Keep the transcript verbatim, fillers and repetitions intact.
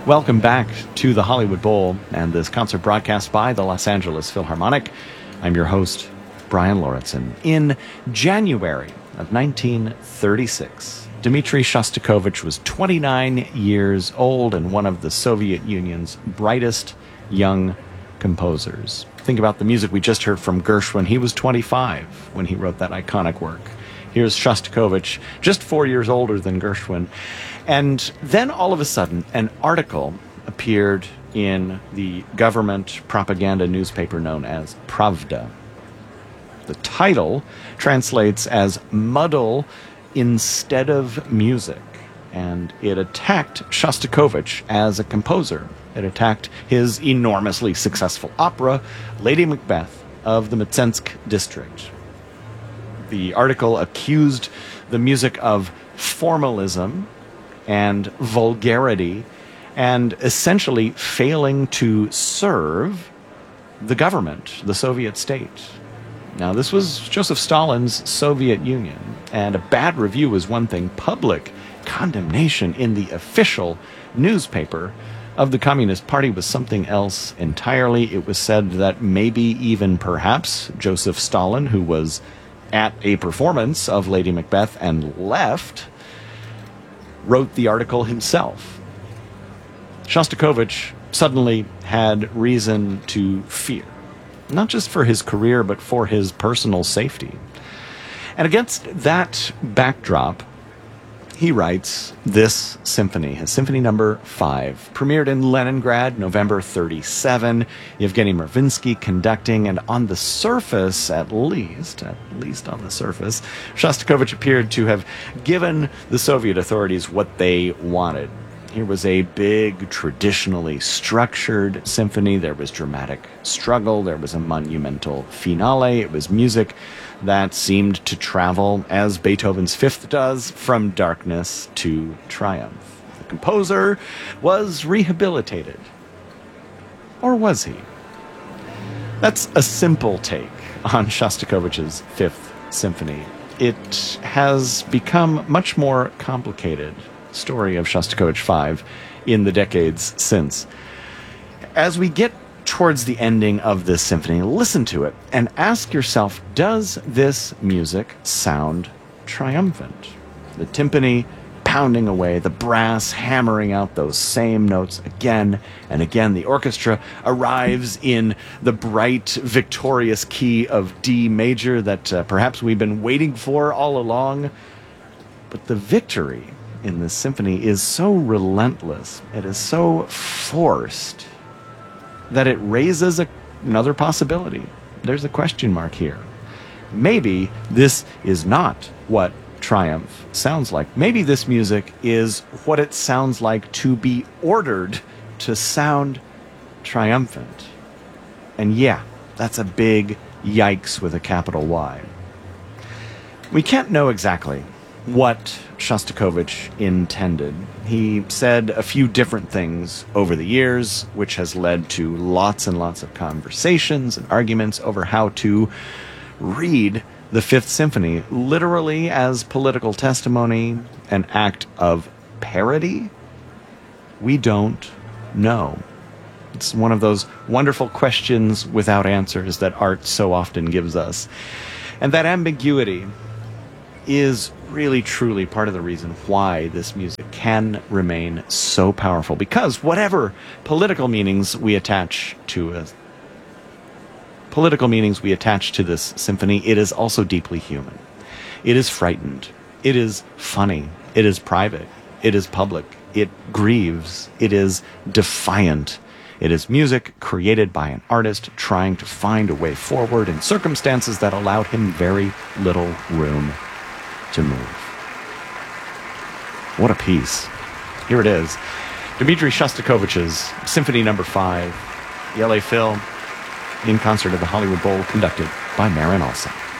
Welcome back to the Hollywood Bowl and this concert broadcast by the Los Angeles Philharmonic. I'm your host, Brian Lauritsen. In January of nineteen thirty-six, Dmitri Shostakovich was twenty-nine years old and one of the Soviet Union's brightest young composers. Think about the music we just heard from Gershwin. He was twenty-five when he wrote that iconic work. Here's Shostakovich, just four years older than Gershwin. And then all of a sudden, an article appeared in the government propaganda newspaper known as Pravda. The title translates as Muddle Instead of Music, and it attacked Shostakovich as a composer. It attacked his enormously successful opera, Lady Macbeth, of the Mtsensk district. The article accused the music of formalism and vulgarity and essentially failing to serve the government, the Soviet state. Now, this was Joseph Stalin's Soviet Union, and a bad review was one thing. Public condemnation in the official newspaper of the Communist Party was something else entirely. It was said that maybe even perhaps Joseph Stalin, who was at a performance of Lady Macbeth and left, wrote the article himself. Shostakovich suddenly had reason to fear, not just for his career, but for his personal safety. And against that backdrop, he writes this symphony, his symphony number five, premiered in Leningrad, November thirty-seven, Yevgeny Mervinsky conducting, and on the surface, at least, at least on the surface, Shostakovich appeared to have given the Soviet authorities what they wanted. Here was a big, traditionally structured symphony. There was dramatic struggle. There was a monumental finale. It was music that seemed to travel, as Beethoven's Fifth does, from darkness to triumph. The composer was rehabilitated. Or was he? That's a simple take on Shostakovich's Fifth Symphony. It has become much more complicated. Story of Shostakovich five in the decades since. As we get towards the ending of this symphony, listen to it and ask yourself, does this music sound triumphant? The timpani pounding away, the brass hammering out those same notes again and again. The orchestra arrives in the bright, victorious key of D major that uh, perhaps we've been waiting for all along. But the victory in this symphony is so relentless, it is so forced, that it raises a, another possibility. There's a question mark here. Maybe this is not what triumph sounds like. Maybe this music is what it sounds like to be ordered to sound triumphant. And yeah, that's a big yikes with a capital Y. We can't know exactly what Shostakovich intended. He said a few different things over the years, which has led to lots and lots of conversations and arguments over how to read the Fifth Symphony, literally as political testimony, an act of parody. We don't know. It's one of those wonderful questions without answers that art so often gives us. And that ambiguity is really truly part of the reason why this music can remain so powerful, because whatever political meanings we attach to a political meanings we attach to this symphony, it is also deeply human. It is frightened. It is funny. It is private. It is public. It grieves. It is defiant. It is music created by an artist trying to find a way forward in circumstances that allowed him very little room to move. What a piece. Here it is. Dmitri Shostakovich's Symphony Number Five, the L A Phil, in concert at the Hollywood Bowl, conducted by Marin Alsop.